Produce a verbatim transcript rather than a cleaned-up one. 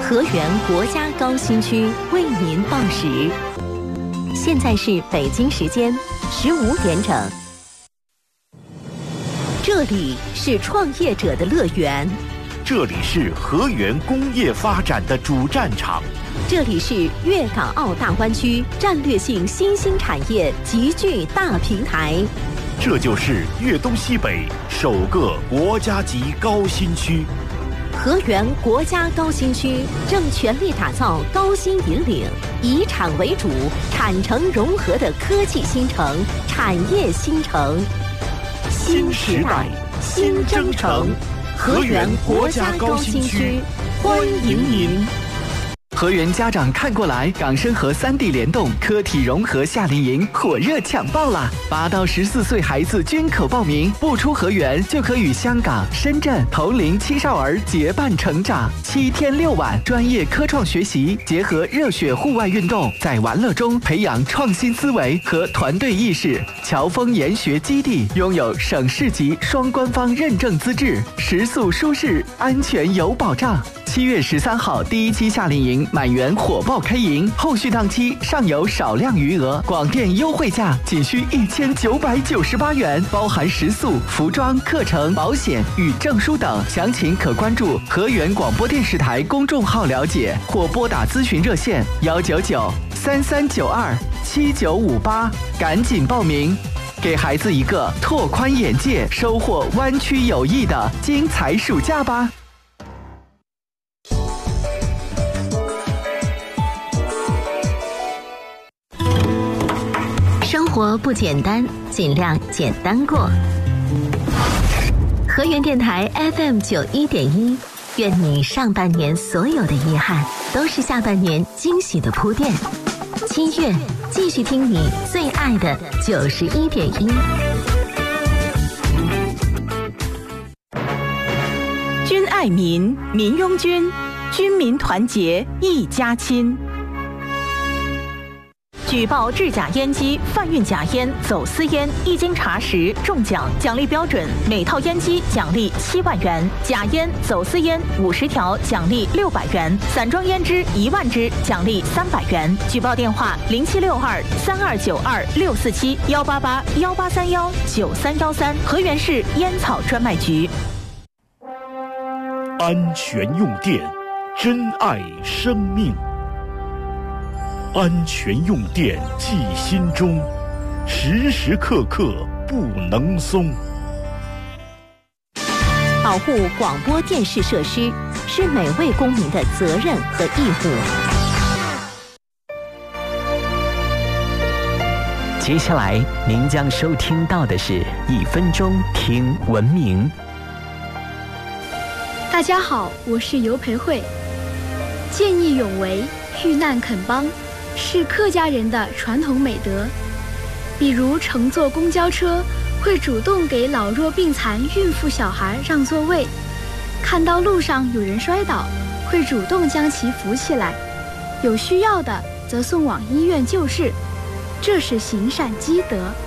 河源国家高新区为您报时，现在是北京时间十五点整。这里是创业者的乐园， 这里是河源工业发展的主战场， 这里是粤港澳大湾区战略性新兴产业集聚大平台， 这就是粤东西北首个国家级高新区。 河源国家高新区正全力打造高新引领、以产为主、产城融合的科技新城、产业新城。新时代，新征程，河源国家高新区，欢迎您。 河源家长看过来，港深河三地联动科体融合夏令营火热抢报啦！八到十四岁孩子均可报名，不出河源就可与香港、深圳同龄青少儿结伴成长。七天六晚，专业科创学习，结合热血户外运动，在玩乐中培养创新思维和团队意识。侨丰研学基地拥有省市级双官方认证资质，食宿舒适，安全有保障。七月十三号第一期夏令营满员火爆开营，后续档期尚有少量余额，广电优惠价仅需一千九百九十八元，包含食宿、服装、课程、保险与证书等。详情可关注河源广播电视台公众号了解，或拨打咨询热线幺九九三三九二七九五八，赶紧报名，给孩子一个拓宽眼界、收获湾区友谊的精彩暑假吧。 生活不简单，尽量简单过。河源电台 F M 九一点一，愿你上半年所有的遗憾，都是下半年惊喜的铺垫。七月，继续听你最爱的九十一点一。 军爱民，民拥军，军民团结一家亲。举报制假烟机、贩运假烟、走私烟，一经查实中奖，奖励标准：每套烟机奖励七万元；假烟、走私烟五十条奖励六百元；散装烟支一万支奖励三百元。举报电话：零七六二三二九二六四七幺八八幺八三幺九三幺三，河源市烟草专卖局。 安全用电，珍爱生命。安全用电记心中，时时刻刻不能松。 保护广播电视设施是每位公民的责任和义务。 接下来您将收听到的是一分钟听文明。 大家好，我是尤培慧。见义勇为，遇难肯帮，是客家人的传统美德。比如乘坐公交车，会主动给老弱病残、孕妇、小孩让座位；看到路上有人摔倒，会主动将其扶起来；有需要的则送往医院救治。这是行善积德。